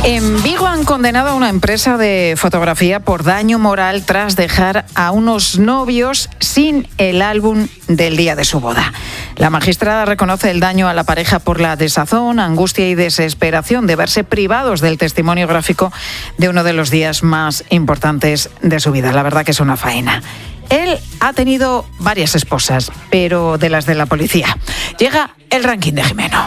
En Vigo han condenado a una empresa de fotografía por daño moral tras dejar a unos novios sin el álbum del día de su boda. La magistrada reconoce el daño a la pareja por la desazón, angustia y desesperación de verse privados del testimonio gráfico de uno de los días más importantes de su vida. La verdad que es una faena. Él ha tenido varias esposas, pero de las de la policía. Llega el ranking de Jimeno.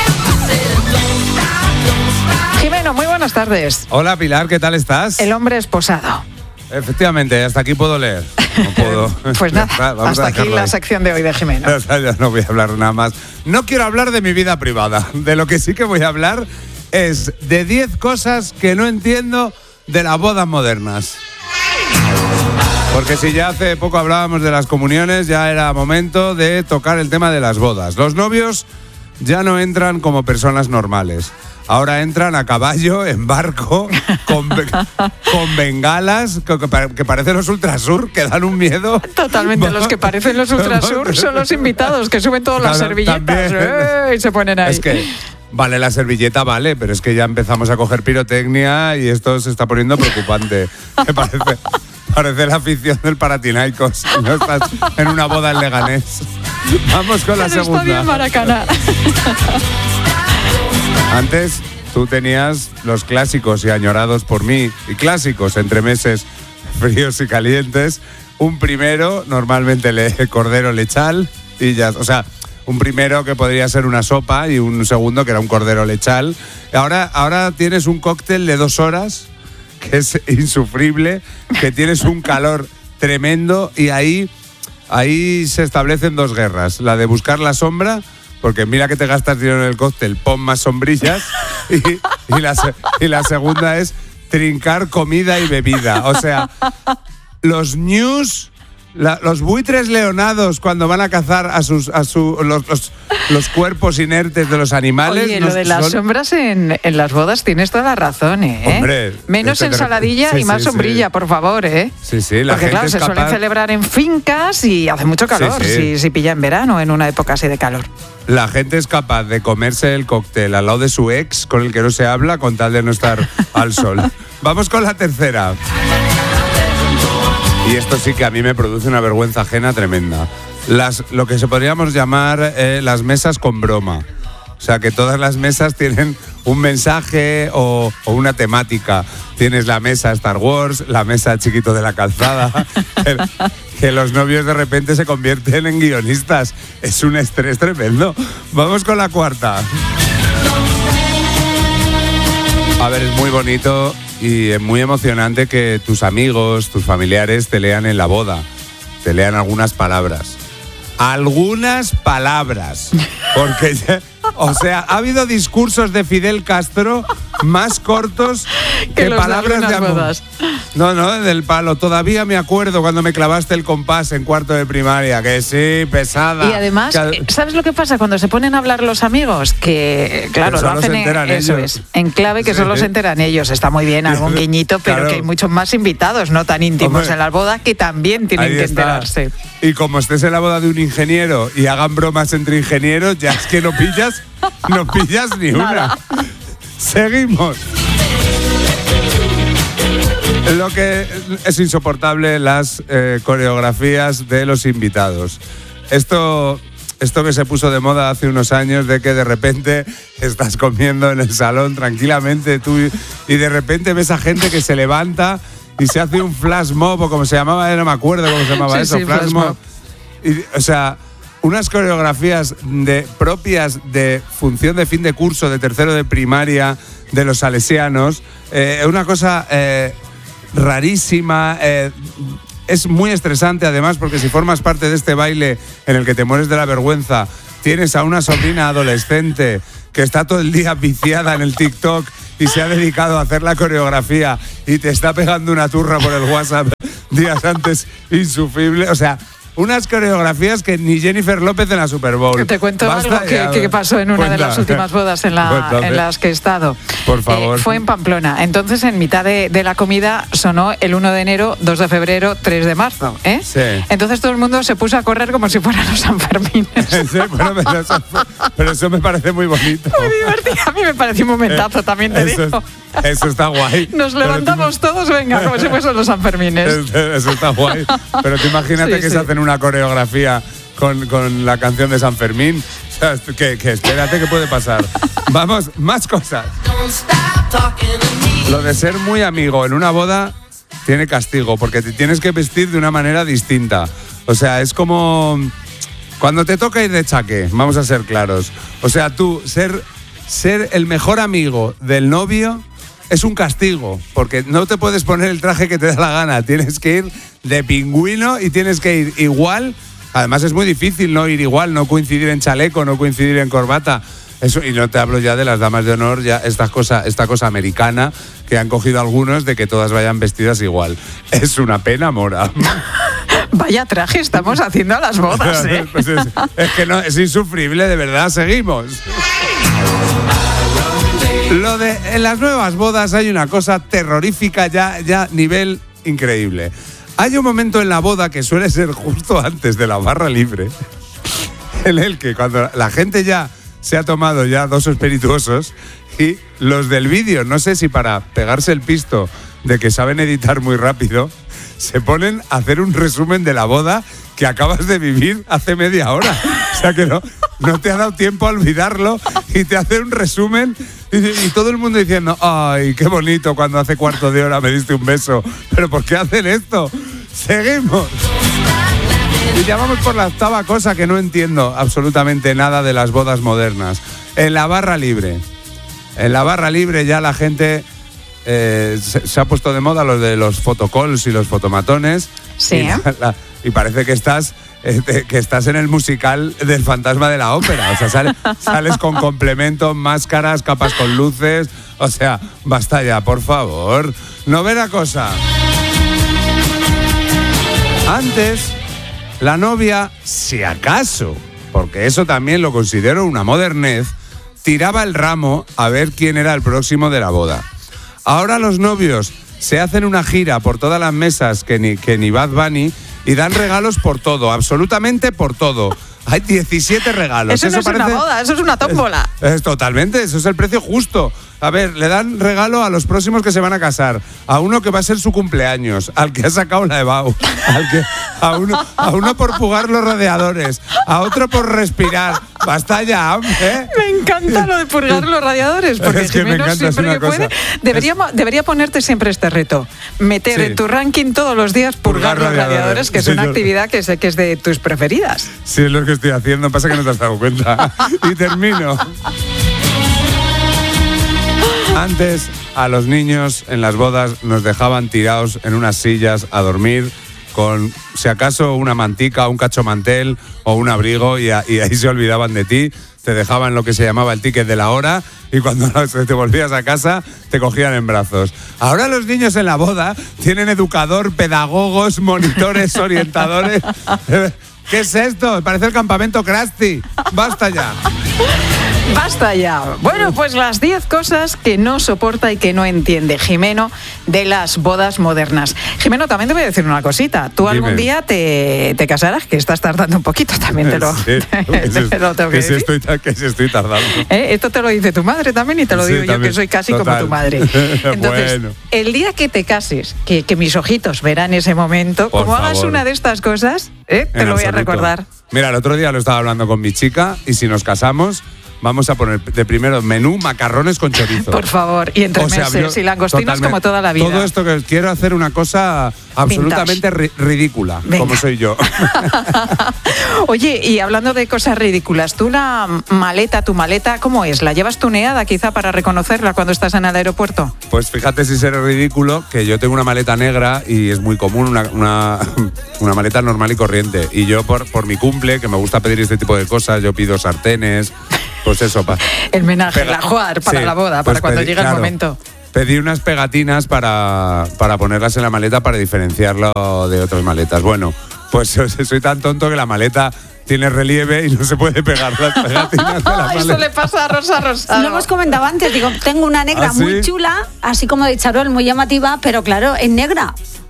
Jimeno, muy buenas tardes. Hola Pilar, ¿qué tal estás? El hombre esposado. Efectivamente, hasta aquí puedo leer. No puedo. Pues nada, hasta aquí la sección de hoy de Jimeno. Ya no voy a hablar nada más. No quiero hablar de mi vida privada. De lo que sí que voy a hablar es de 10 cosas que no entiendo de las bodas modernas. Porque si ya hace poco hablábamos de las comuniones, ya era momento de tocar el tema de las bodas. Los novios ya no entran como personas normales. Ahora entran a caballo, en barco, con bengalas, que parecen los Ultrasur, que dan un miedo. Totalmente, los que parecen los Ultrasur son los invitados, que suben todas las servilletas y se ponen ahí. Es que, vale, la servilleta vale, pero es que ya empezamos a coger pirotecnia y esto se está poniendo preocupante. Me parece la afición del Paratinaicos. No estás en una boda en Leganés. Vamos con la segunda. Estadio en Maracaná. Antes tú tenías los clásicos y añorados por mí, y clásicos entre meses fríos y calientes. Un primero, normalmente cordero lechal, y ya, o sea, un primero que podría ser una sopa y un segundo que era un cordero lechal. Ahora tienes un cóctel de 2 horas que es insufrible, que tienes un calor tremendo y ahí se establecen 2 guerras. La de buscar la sombra, porque mira que te gastas dinero en el cóctel, pon más sombrillas, y la segunda es trincar comida y bebida. O sea, los news, los buitres leonados cuando van a cazar los cuerpos inertes de los animales. Oye, lo de las sombras en las bodas tienes toda la razón, ¿eh? Hombre, menos ensaladilla y más sombrilla, por favor, ¿eh? Sí, la porque gente claro, se suelen celebrar en fincas y hace mucho calor, si pilla en verano, en una época así de calor. La gente es capaz de comerse el cóctel al lado de su ex, con el que no se habla, con tal de no estar al sol. Vamos con la tercera. Y esto sí que a mí me produce una vergüenza ajena tremenda. Lo que se podríamos llamar las mesas con broma. O sea, que todas las mesas tienen un mensaje o una temática. Tienes la mesa Star Wars, la mesa Chiquito de la Calzada, que los novios de repente se convierten en guionistas. Es un estrés tremendo. Vamos con la cuarta. A ver, es muy bonito y es muy emocionante que tus amigos, tus familiares te lean en la boda. Te lean algunas palabras. Algunas palabras. Porque, o sea, ha habido discursos de Fidel Castro más cortos que palabras de amor. No, del palo. Todavía me acuerdo cuando me clavaste el compás en 4º de primaria, que sí, pesada. Y además, ¿sabes lo que pasa cuando se ponen a hablar los amigos? Que, claro, lo hacen en clave que solo se enteran ellos. Está muy bien, algún guiñito, pero claro, que hay muchos más invitados, no tan íntimos en las bodas, que también tienen que enterarse. Y como estés en la boda de un ingeniero y hagan bromas entre ingenieros, ya es que no pillas ni una. Seguimos. Lo que es insoportable, las coreografías de los invitados. Esto que se puso de moda hace unos años, de que de repente estás comiendo en el salón tranquilamente tú y de repente ves a gente que se levanta y se hace un flash mob, o como se llamaba, no me acuerdo cómo se llamaba eso, flash mob. O sea, unas coreografías propias de función de fin de curso, de 3º de primaria, de los salesianos, una cosa rarísima. Es muy estresante además, porque si formas parte de este baile en el que te mueres de la vergüenza, tienes a una sobrina adolescente que está todo el día viciada en el TikTok y se ha dedicado a hacer la coreografía y te está pegando una turra por el WhatsApp días antes, insufrible. O sea, unas coreografías que ni Jennifer López en la Super Bowl. Te cuento algo que pasó en una de las últimas bodas en las que he estado. Por favor. Fue en Pamplona. Entonces, en mitad de la comida sonó el 1 de enero, 2 de febrero, 3 de marzo. Sí. Entonces todo el mundo se puso a correr como si fueran los Sanfermines. Sí, bueno, pero eso me parece muy bonito. Muy divertido. A mí me pareció un momentazo, también te digo. Eso está guay. Nos levantamos todos, venga, como si fuesen los Sanfermines. Eso está guay. Pero tú imagínate que se hacen una coreografía con la canción de San Fermín. O sea, que espérate, ¿qué puede pasar? Vamos, más cosas. Lo de ser muy amigo en una boda tiene castigo, porque te tienes que vestir de una manera distinta. O sea, es como cuando te toca ir de chaqué, vamos a ser claros. O sea, tú ser el mejor amigo del novio es un castigo, porque no te puedes poner el traje que te da la gana. Tienes que ir de pingüino y tienes que ir igual. Además es muy difícil no ir igual, no coincidir en chaleco, no coincidir en corbata. Eso, y no te hablo ya de las damas de honor, ya esta cosa americana que han cogido algunos de que todas vayan vestidas igual. Es una pena, Mora. Vaya traje estamos haciendo a las bodas, ¿eh? Pues es que no, es insufrible, de verdad, seguimos. En las nuevas bodas hay una cosa terrorífica ya nivel increíble. Hay un momento en la boda que suele ser justo antes de la barra libre, en el que cuando la gente ya se ha tomado ya 2 espirituosos y los del vídeo, no sé si para pegarse el pisto de que saben editar muy rápido, se ponen a hacer un resumen de la boda que acabas de vivir hace media hora. O sea que no te ha dado tiempo a olvidarlo y te hace un resumen y todo el mundo diciendo, ay, qué bonito cuando hace cuarto de hora me diste un beso. ¿Pero por qué hacen esto? Seguimos. Y ya vamos por la octava cosa que no entiendo absolutamente nada de las bodas modernas. En la barra libre. En la barra libre ya la gente se ha puesto de moda los de los photocalls y los fotomatones. Sí. Y parece que estás en el musical del Fantasma de la Ópera. O sea, sales con complementos, máscaras, capas con luces. O sea, basta ya, por favor. Novena cosa. Antes, la novia, si acaso, porque eso también lo considero una modernez, tiraba el ramo a ver quién era el próximo de la boda. Ahora los novios se hacen una gira por todas las mesas que ni Bad Bunny y dan regalos por todo, absolutamente por todo. Hay 17 regalos. Eso no es una boda, eso es una tómbola. Es totalmente, eso es el precio justo. A ver, le dan regalo a los próximos que se van a casar, a uno que va a ser su cumpleaños, al que ha sacado la EBAU, a uno por fugar los radiadores, a otro por respirar. Basta ya, ¿eh? Me encanta lo de purgar los radiadores, porque es que Jimeno me encanta, siempre que puede. Debería ponerte siempre este reto. Meter en tu ranking todos los días purgar los radiadores, que es una actividad que sé que es de tus preferidas. Sí, es lo que estoy haciendo, pasa que no te has dado cuenta. Y termino. Antes, a los niños en las bodas nos dejaban tirados en unas sillas a dormir con, si acaso, una mantica, un cachomantel o un abrigo y ahí se olvidaban de ti. Te dejaban lo que se llamaba el ticket de la hora y cuando te volvías a casa te cogían en brazos. Ahora los niños en la boda tienen educador, pedagogos, monitores, orientadores. ¿Qué es esto? Parece el campamento Krusty. Basta ya. Basta ya. Bueno, pues las 10 cosas que no soporta y que no entiende Jimeno de las bodas modernas. Jimeno, también te voy a decir una cosita. Tú Dime. algún día te casarás, que estás tardando un poquito, también te lo, sí, te lo tengo que decir. Que sí estoy tardando. Esto te lo dice tu madre también y te lo digo yo, también. que soy casi Total. como tu madre. Entonces, Bueno. el día que te cases, que mis ojitos verán ese momento, Por como hagas favor. una de estas cosas, te En lo voy a absoluto. recordar. Mira, el otro día lo estaba hablando con mi chica y si nos casamos vamos a poner de primero menú macarrones con chorizo. Por favor, y entre meses y langostinos totalmente. como toda la vida. Todo esto que quiero hacer una cosa absolutamente ridícula, Venga. como soy yo. Oye, y hablando de cosas ridículas, ¿tú tu maleta, cómo es? ¿La llevas tuneada quizá para reconocerla cuando estás en el aeropuerto? Pues fíjate si seré ridículo, que yo tengo una maleta negra y es muy común una maleta normal y corriente. Y yo por mi cumple, que me gusta pedir este tipo de cosas, yo pido sartenes, pues eso. El menaje, el ajuar para sí, la boda, pues para cuando llegue el momento. Pedí unas pegatinas para ponerlas en la maleta para diferenciarlo de otras maletas. Bueno, pues soy tan tonto que la maleta tiene relieve y no se puede pegar las pegatinas de la maleta. Eso le pasa a Rosa Rosado. Lo hemos comentado antes, digo, tengo una negra ¿Ah, sí? muy chula, así como de charol, muy llamativa, pero claro, es negra.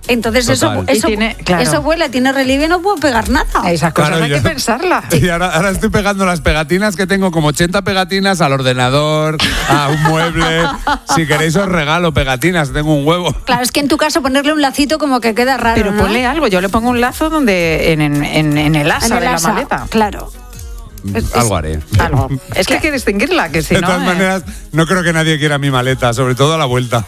Entonces Total. eso vuela, tiene relieve y no puedo pegar nada. Esas cosas Claro, hay que pensarla. Y ahora estoy pegando las pegatinas que tengo, como 80 pegatinas al ordenador, a un mueble. Si queréis os regalo pegatinas, tengo un huevo. Claro, es que en tu caso ponerle un lacito como que queda raro, Pero ¿no? ponle algo, yo le pongo un lazo donde en el asa En el de la asa, maleta. Claro. Algo haré. Algo. Es que hay que distinguirla, que si De no... todas maneras, no creo que nadie quiera mi maleta, sobre todo a la vuelta.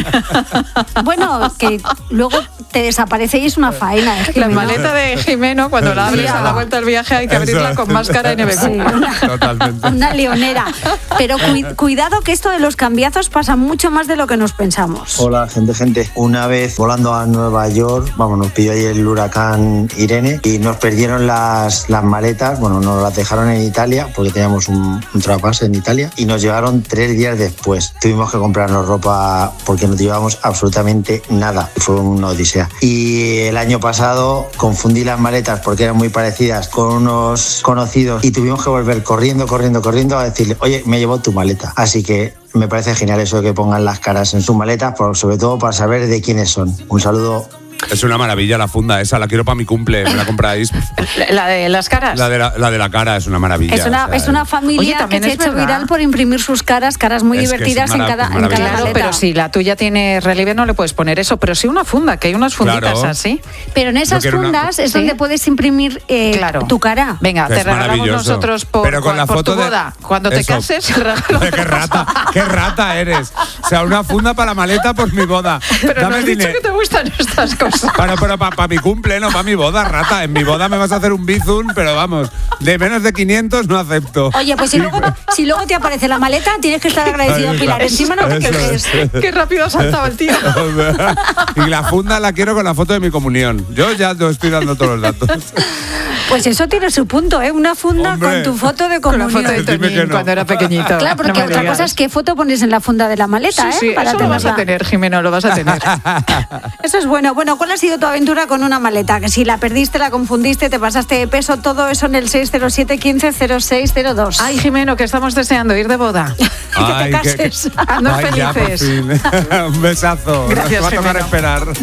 Bueno, que luego te desaparece y es una faena. La maleta de Jimeno, cuando la abres Sí. a la vuelta del viaje, hay que abrirla con máscara NBQ. Sí, Totalmente. una leonera. Pero cuidado que esto de los cambiazos pasa mucho más de lo que nos pensamos. Hola, gente. Una vez volando a Nueva York, nos pilló ahí el huracán Irene y nos perdieron las maletas. Bueno, nos las dejaron en Italia porque teníamos un trapase en Italia y nos llegaron 3 días después. Tuvimos que comprarnos ropa porque no llevábamos absolutamente nada. Fue una odisea. Y el año pasado confundí las maletas porque eran muy parecidas con unos conocidos y tuvimos que volver corriendo a decirle, oye, me llevo tu maleta. Así que me parece genial eso de que pongan las caras en sus maletas, sobre todo para saber de quiénes son. Un saludo. Es una maravilla la funda esa, la quiero para mi cumple, ¿me la compráis? ¿La de las caras? La de la cara es una maravilla. Es una familia Oye, que también se ha es hecho verdad. viral por imprimir sus caras muy Es que es divertidas en cada maravilloso. Claro, maleta. pero si la tuya tiene relieve no le puedes poner eso, pero sí una funda, que hay unas funditas Claro. así. Pero en esas quiero una- fundas es Sí. donde puedes imprimir Claro. tu cara. Venga, Que te es regalamos maravilloso. nosotros Pero con la por foto tu de- boda. Cuando te Eso. cases, el regalo. Qué rata eres. O sea, una funda para la maleta por mi boda. Pero no Dame has dicho dinero. que te gustan estas cosas. Pero para mi cumple, no para mi boda, rata. En mi boda me vas a hacer un bizum, pero vamos, de menos de 500 no acepto. Oye, pues si luego te aparece la maleta, tienes que estar agradecido, Ahí está. Pilar. Encima no te Eso quejes. es. Qué rápido ha saltado el tío. Y la funda la quiero con la foto de mi comunión. Yo ya te estoy dando todos los datos. Pues eso tiene su punto, ¿eh? Una funda Hombre. con tu foto de Con la comunión. foto de Dime Toñín que no. cuando era pequeñito. Claro, porque No me otra digas. cosa es qué foto pones en la funda de la maleta, Sí, Para eso lo vas a tenerla. tener, Jimeno, lo vas a tener. Eso es bueno. Bueno, ¿cuál ha sido tu aventura con una maleta? Que si la perdiste, la confundiste, te pasaste de peso, todo eso en el 607 15 0602. Ay, Jimeno, que estamos deseando ir de boda. Y que te cases. Ando Ay, ya, por felices. fin. Un besazo. Gracias, Nos va a tocar Jimeno. esperar.